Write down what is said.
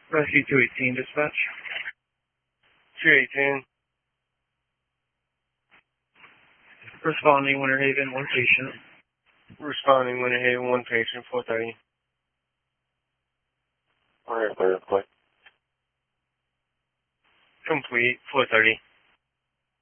Rescue 218, dispatch. 218. Responding, Winter Haven, one patient. Responding, Winter Haven, one patient, 430. Alright, clear, play. Complete, 430.